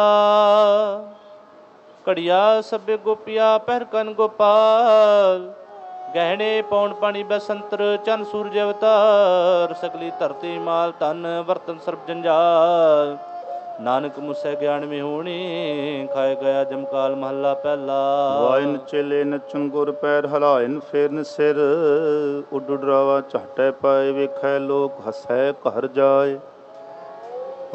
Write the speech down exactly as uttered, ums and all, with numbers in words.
ਘੜੀਆ ਸਭੇ ਗੋਪੀਆ ਪਹਿਰ ਕਨ ਗੋਪਾਲ। ਗਹਿਣੇ ਪੌਣ ਪਾਣੀ ਬਸੰਤਰ ਚੰਨ ਸੂਰਜ ਅਵਤਾਰ। ਸਗਲੀ ਧਰਤੀ ਮਾਲ ਧਨ ਵਰਤਨ ਸਰਬ ਜੰਜਾਲ। ਨਾਨਕ ਮੁਸੈ ਗਿਆਨ ਵਿਹੂਣੀ ਖਾਏ ਗਿਆ ਜਮਕਾਲ ਮਹੱਲਾ ਪਹਿਲਾ। ਵਾਇਨ ਚੇਲੇ ਨਚਨ ਗੁਰ ਪੈਰ ਹਲਾਇਨ ਫੇਰਨ ਸਿਰ। ਉੱਡ ਡਰਾਵਾ ਝਾਟੈ ਪਾਏ ਵੇਖੈ ਲੋਕ ਹਸੈ ਘਰ ਜਾਏ।